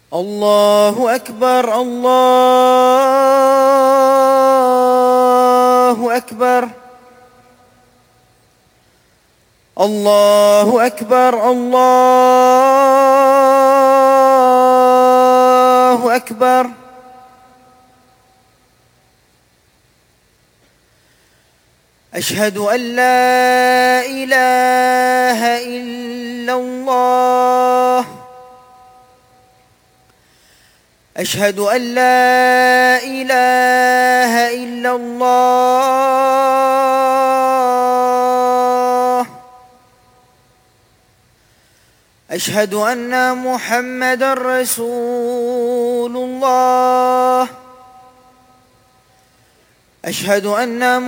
الله أكبر الله أكبر الله أكبر الله أكبر. أشهد أن لا إله إلا الله. أشهد أن لا إله إلا الله. أشهد أن محمدًا رسول الله. أشهد أن